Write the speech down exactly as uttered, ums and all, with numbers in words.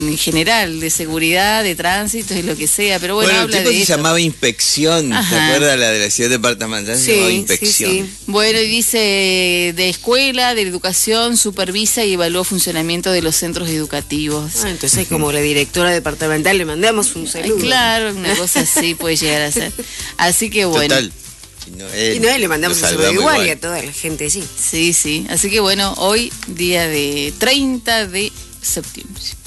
en general, de seguridad, de tránsito y lo que sea, pero bueno, bueno habla el tipo de se esto. llamaba Inspección, Ajá. ¿te acuerdas la de la ciudad departamental? Se Sí, llamaba sí, Inspección. sí. Bueno, y dice de escuela, de educación, supervisa y evalúa funcionamiento de los centros educativos. Ah, entonces como la directora departamental le mandamos un Ay, saludo. claro, una cosa así puede llegar a ser. Así que bueno. Total. Y no, él, Y no, le mandamos lo un saludo saludamos igual y a toda la gente, sí. Sí, sí. Así que bueno, hoy día de treinta de septiembre.